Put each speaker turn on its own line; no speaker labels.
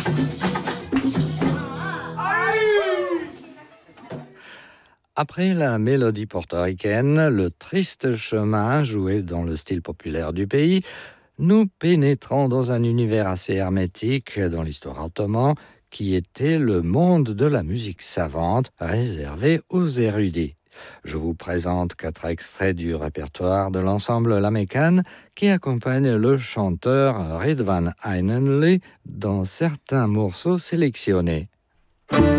Après la mélodie portoricaine, le triste chemin joué dans le style populaire du pays, nous pénétrons dans un univers assez hermétique dans l'histoire ottomane qui était le monde de la musique savante réservé aux érudits. Je vous présente 4 extraits du répertoire de l'ensemble La Meccan qui accompagne le chanteur Ridvan Aynenli dans certains morceaux sélectionnés.